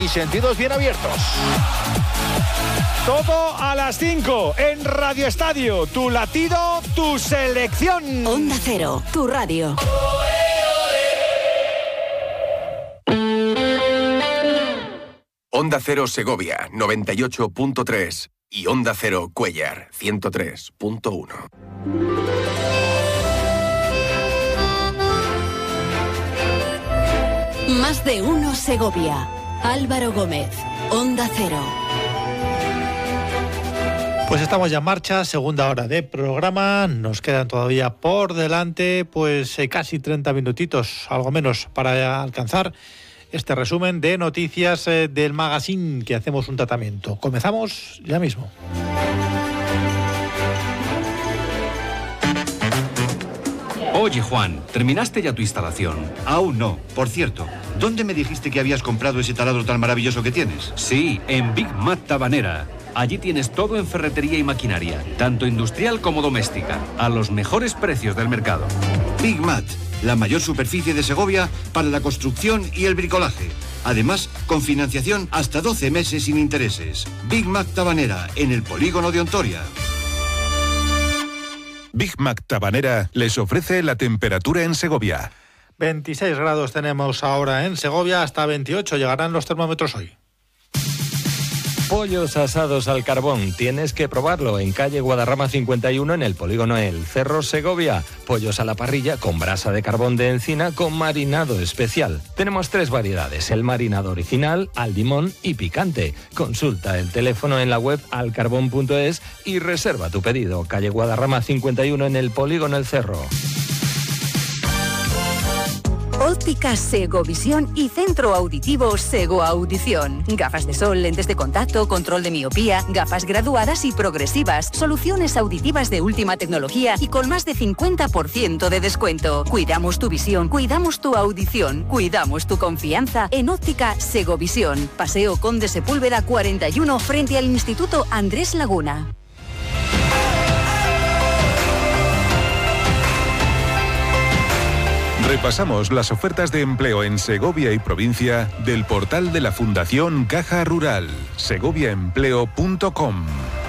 Y sentidos bien abiertos. Todo a las 5 en Radio Estadio. Tu latido, tu selección. Onda Cero, tu radio. Onda Cero Segovia, 98.3. Y Onda Cero Cuéllar, 103.1. Más de uno Segovia. Álvaro Gómez, Onda Cero. Pues estamos ya en marcha, segunda hora de programa. Nos quedan todavía por delante pues casi 30 minutitos, algo menos, para alcanzar este resumen de noticias del magazine que hacemos un tratamiento. Comenzamos ya mismo. Oye, Juan, ¿terminaste ya tu instalación? Aún no. Por cierto, ¿dónde me dijiste que habías comprado ese taladro tan maravilloso que tienes? Sí, en Big Mat Tabanera. Allí tienes todo en ferretería y maquinaria, tanto industrial como doméstica, a los mejores precios del mercado. Big Mat, la mayor superficie de Segovia para la construcción y el bricolaje. Además, con financiación hasta 12 meses sin intereses. Big Mat Tabanera, en el polígono de Ontoria. Big Mac Tabanera les ofrece la temperatura en Segovia. 26 grados tenemos ahora en Segovia, hasta 28 llegarán los termómetros hoy. Pollos asados al carbón, tienes que probarlo en calle Guadarrama 51 en el polígono El Cerro Segovia. Pollos a la parrilla con brasa de carbón de encina con marinado especial. Tenemos 3 variedades, el marinado original, al limón y picante. Consulta el teléfono en la web alcarbón.es y reserva tu pedido. Calle Guadarrama 51 en el polígono El Cerro. Óptica Segovisión y Centro Auditivo Sego Audición. Gafas de sol, lentes de contacto, control de miopía, gafas graduadas y progresivas, soluciones auditivas de última tecnología y con más de 50% de descuento. Cuidamos tu visión, cuidamos tu audición, cuidamos tu confianza en Óptica Segovisión. Paseo Conde Sepúlveda 41 frente al Instituto Andrés Laguna. Repasamos las ofertas de empleo en Segovia y provincia del portal de la Fundación Caja Rural, segoviaempleo.com.